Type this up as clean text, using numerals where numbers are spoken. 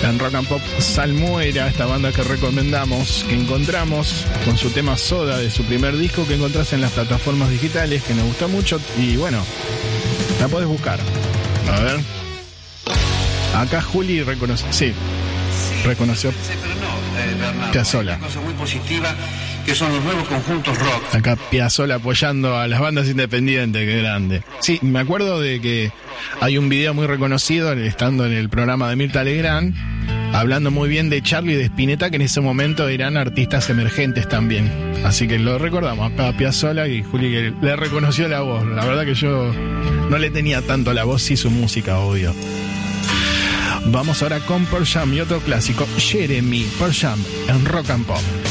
en Rock and Pop Salmuera, esta banda que recomendamos, que encontramos con su tema Soda de su primer disco, que encontrás en las plataformas digitales, que nos gustó mucho y bueno, la podés buscar. A ver. Acá Juli reconoció, reconoció Piazzolla. Una cosa muy positiva que son los nuevos conjuntos rock. Acá Piazzolla apoyando a las bandas independientes, qué grande. Sí, me acuerdo de que hay un video muy reconocido estando en el programa de Mirta Legrand, hablando muy bien de Charlie y de Spinetta, que en ese momento eran artistas emergentes también. Así que lo recordamos acá a Piazzolla, y Juli que le reconoció la voz. La verdad que yo no le tenía tanto la voz, sí su música, obvio. Vamos ahora con Pearl Jam y otro clásico, Jeremy, Pearl Jam en Rock and Pop.